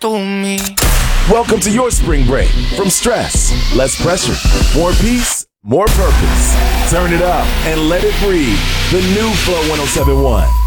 to me. Welcome to your spring break. From stress, less pressure, more peace, more purpose. Turn it up and let it breathe. The new Flow 1071.